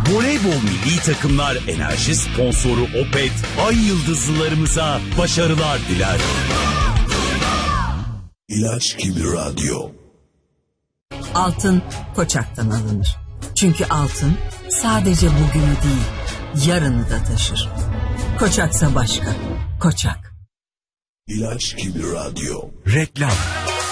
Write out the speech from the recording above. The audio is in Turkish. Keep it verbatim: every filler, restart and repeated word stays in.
Voleybol milli takımlar enerji sponsoru Opet, ay yıldızlılarımıza başarılar diler. İlaç gibi radyo. Altın Koçak'tan alınır. Çünkü altın sadece bugünü değil, yarını da taşır. Koçaksa başka. Koçak. İlaç gibi radyo. Reklam.